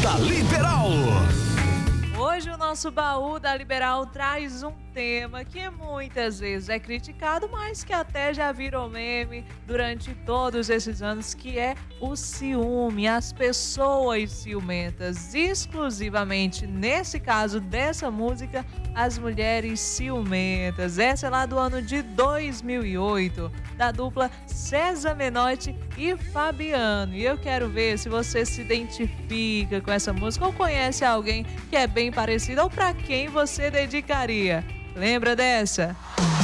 da Liberal. Hoje o nosso baú da Liberal traz um tema que muitas vezes é criticado, mas que até já virou meme durante todos esses anos, que é o ciúme, as pessoas ciumentas. Exclusivamente nesse caso dessa música, as mulheres ciumentas. Essa é lá do ano de 2008, da dupla César Menotti e Fabiano. E eu quero ver se você se identifica com essa música ou conhece alguém que é bem parecido, ou para quem você dedicaria. Lembra dessa?